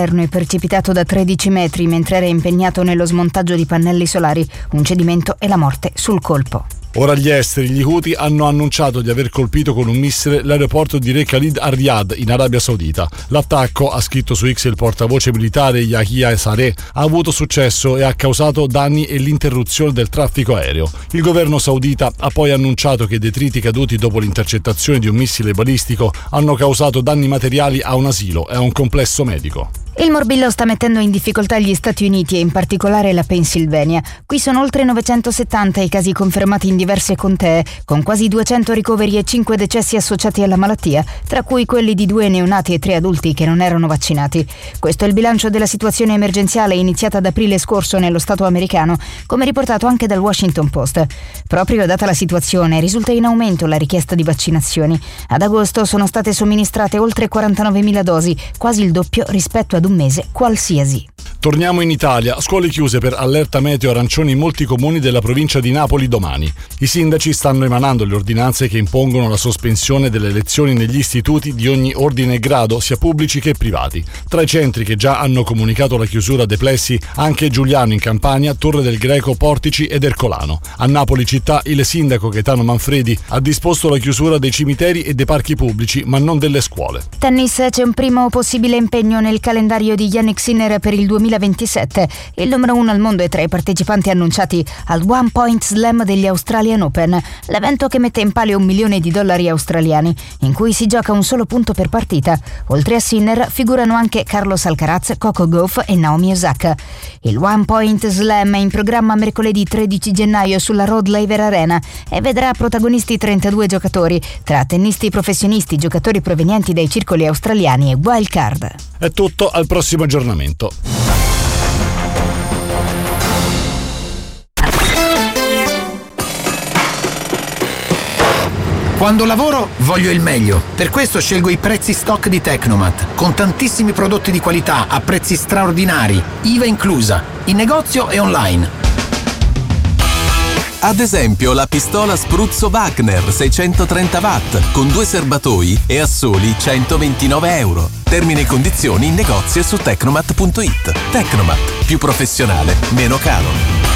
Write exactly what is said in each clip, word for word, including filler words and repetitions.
Salerno è precipitato da tredici metri mentre era impegnato nello smontaggio di pannelli solari. Un cedimento e la morte sul colpo. Ora gli esteri, gli Houthi hanno annunciato di aver colpito con un missile l'aeroporto di Re Khalid a Riyadh, in Arabia Saudita. L'attacco, ha scritto su X il portavoce militare Yahya Sareh, ha avuto successo e ha causato danni e l'interruzione del traffico aereo. Il governo saudita ha poi annunciato che i detriti caduti dopo l'intercettazione di un missile balistico hanno causato danni materiali a un asilo e a un complesso medico. Il morbillo sta mettendo in difficoltà gli Stati Uniti e in particolare la Pennsylvania. Qui sono oltre novecentosettanta i casi confermati in diverse contee, con quasi duecento ricoveri e cinque decessi associati alla malattia, tra cui quelli di due neonati e tre adulti che non erano vaccinati. Questo è il bilancio della situazione emergenziale iniziata ad aprile scorso nello Stato americano, come riportato anche dal Washington Post. Proprio data la situazione, risulta in aumento la richiesta di vaccinazioni. Ad agosto sono state somministrate oltre quarantanovemila dosi, quasi il doppio rispetto ad un mese qualsiasi. Torniamo in Italia. Scuole chiuse per allerta meteo arancione in molti comuni della provincia di Napoli domani. I sindaci stanno emanando le ordinanze che impongono la sospensione delle lezioni negli istituti di ogni ordine e grado, sia pubblici che privati. Tra i centri che già hanno comunicato la chiusura dei plessi, anche Giuliano in Campania, Torre del Greco, Portici ed Ercolano. A Napoli città il sindaco Gaetano Manfredi ha disposto la chiusura dei cimiteri e dei parchi pubblici, ma non delle scuole. Tennis, c'è un primo possibile impegno nel calendario di Jannik Sinner per il duemilaventisette. Il numero uno al mondo è tra i partecipanti annunciati al One Point Slam degli Australian Open, l'evento che mette in palio un milione di dollari australiani, in cui si gioca un solo punto per partita. Oltre a Sinner figurano anche Carlos Alcaraz, Coco Gauff e Naomi Osaka. Il One Point Slam è in programma mercoledì tredici gennaio sulla Rod Laver Arena e vedrà protagonisti trentadue giocatori, tra tennisti professionisti, giocatori provenienti dai circoli australiani e wild card. È tutto, al prossimo aggiornamento. Quando lavoro voglio il meglio, per questo scelgo i prezzi stock di Tecnomat, con tantissimi prodotti di qualità a prezzi straordinari, I V A inclusa, in negozio e online. Ad esempio la pistola spruzzo Wagner seicentotrenta watt con due serbatoi e a soli centoventinove euro. Termini e condizioni in negozio e su tecnomat punto it. Tecnomat, più professionale, meno caro.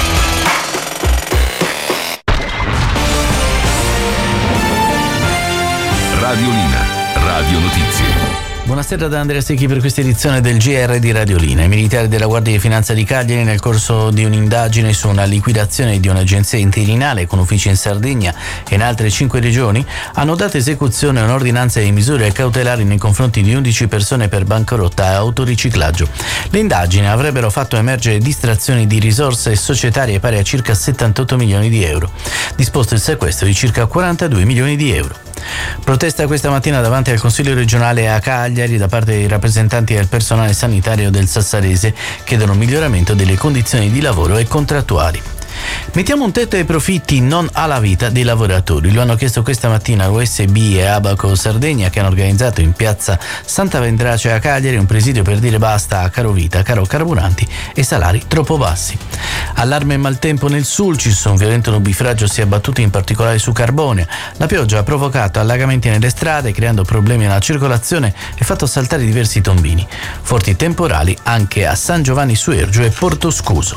Radiolina, Radio Notizie. Buonasera da Andrea Secchi per questa edizione del G R di Radiolina. I militari della Guardia di Finanza di Cagliari, nel corso di un'indagine su una liquidazione di un'agenzia interinale con uffici in Sardegna e in altre cinque regioni, hanno dato esecuzione a un'ordinanza di misure cautelari nei confronti di undici persone per bancarotta e autoriciclaggio. Le indagini avrebbero fatto emergere distrazioni di risorse societarie pari a circa settantotto milioni di euro. Disposto il sequestro di circa quarantadue milioni di euro. Protesta questa mattina davanti al Consiglio regionale a Cagliari da parte dei rappresentanti del personale sanitario del Sassarese, chiedono miglioramento delle condizioni di lavoro e contrattuali. Mettiamo un tetto ai profitti, non alla vita dei lavoratori. Lo hanno chiesto questa mattina U S B e Abaco Sardegna, che hanno organizzato in piazza Santa Vendrace a Cagliari un presidio per dire basta a caro vita, caro carburanti e salari troppo bassi. Allarme e maltempo nel Sulcis, un violento nubifragio si è abbattuto in particolare su Carbonia. La pioggia ha provocato allagamenti nelle strade, creando problemi alla circolazione e fatto saltare diversi tombini. Forti temporali anche a San Giovanni Suergio e Portoscuso.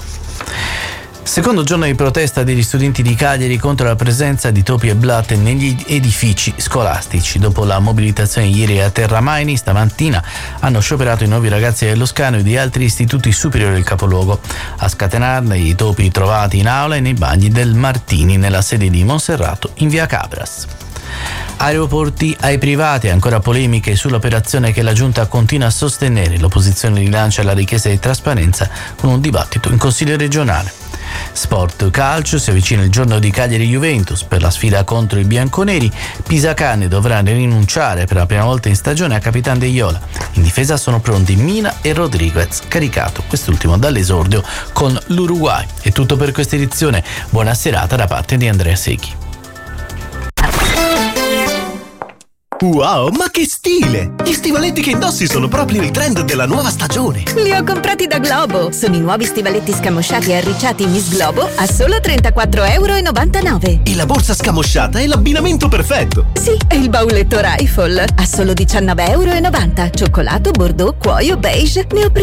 Secondo giorno di protesta degli studenti di Cagliari contro la presenza di topi e blatte negli edifici scolastici. Dopo la mobilitazione ieri a Terramaini, stamattina hanno scioperato i nuovi ragazzi dello Scano e di altri istituti superiori del capoluogo. A scatenarne i topi trovati in aula e nei bagni del Martini, nella sede di Monserrato in via Cabras. Aeroporti ai privati, ancora polemiche sull'operazione che la Giunta continua a sostenere. L'opposizione rilancia la richiesta di trasparenza con un dibattito in Consiglio regionale. Sport calcio, si avvicina il giorno di Cagliari-Juventus per la sfida contro i bianconeri. Pisacane dovrà rinunciare per la prima volta in stagione a Capitan De Iola. In difesa sono pronti Mina e Rodriguez, caricato quest'ultimo dall'esordio con l'Uruguay. È tutto per questa edizione, buona serata da parte di Andrea Secchi. Wow, ma che stile! Gli stivaletti che indossi sono proprio il trend della nuova stagione. Li ho comprati da Globo. Sono i nuovi stivaletti scamosciati e arricciati Miss Globo a solo trentaquattro e novantanove euro. E la borsa scamosciata è l'abbinamento perfetto. Sì, e il bauletto Rifle a solo diciannove e novanta euro. Cioccolato, bordeaux, cuoio, beige. Ne ho